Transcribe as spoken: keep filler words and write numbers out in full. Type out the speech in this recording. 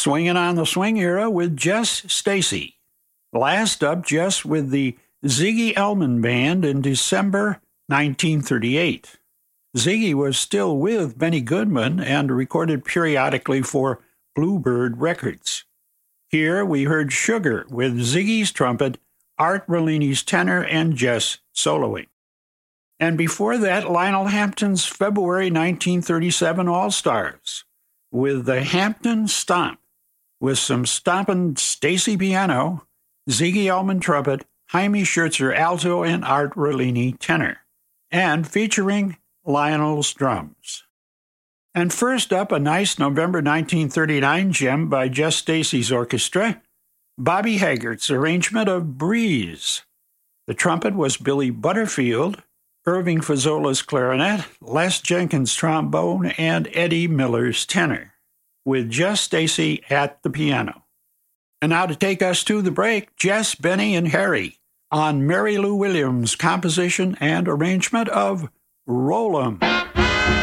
Swinging on the Swing era with Jess Stacy. Last up, Jess with the Ziggy Elman Band in December nineteen thirty-eight. Ziggy was still with Benny Goodman and recorded periodically for Bluebird Records. Here we heard Sugar with Ziggy's trumpet, Art Rollini's tenor, and Jess soloing. And before that, Lionel Hampton's February nineteen thirty-seven All-Stars with the Hampton Stomp, with some stompin' Stacy piano, Ziggy Elman trumpet, Jaime Schertzer alto, and Art Rollini tenor, and featuring Lionel's drums. And first up, a nice November nineteen thirty-nine gem by Jess Stacy's orchestra, Bobby Haggert's arrangement of Breeze. The trumpet was Billy Butterfield, Irving Fazzola's clarinet, Les Jenkins' trombone, and Eddie Miller's tenor, with Jess Stacy at the piano. And now to take us to the break, Jess, Benny, and Harry on Mary Lou Williams' composition and arrangement of Roll 'Em.